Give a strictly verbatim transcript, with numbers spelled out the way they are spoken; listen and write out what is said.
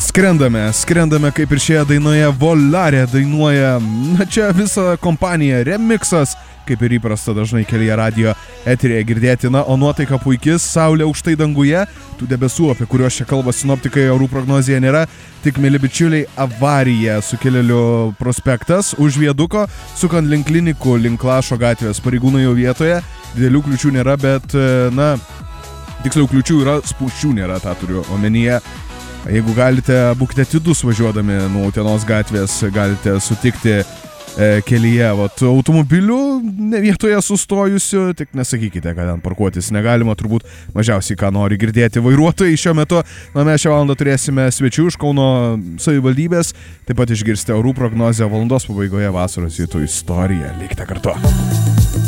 Skrendame, skrendame kaip ir šioje dainoje Volarė dainuoja, na čia visa kompanija Remixas, kaip ir įprasta dažnai kelyje radio eterėje girdėti, na, o nuotaika puikis, saulė aukštai danguje, tų debesų, apie kuriuos čia kalba sinoptikai, orų prognozija nėra, tik, mėly bičiuliai, avarija Sukilėlių prospektas už viaduko, sukant link klinikų, link Lašo gatvės, pareigūnai jau vietoje, didelių kliučių nėra, bet, na, tiksliau kliučių yra, spūsčių nėra, tą turiu omenyje. Jeigu galite, būkite atidus važiuodami nuo Utenos gatvės, galite sutikti e, kelyje vat, automobilių ne vietoje sustojusių, tik nesakykite, kad ten parkuotis negalima, turbūt mažiausiai ką nori girdėti vairuotojai šiuo metu. Na, mes šią valandą turėsime svečių iš Kauno savivaldybės, taip pat išgirsite orų prognozę valandos pabaigoje vasaros rytų istoriją. Likite kartu.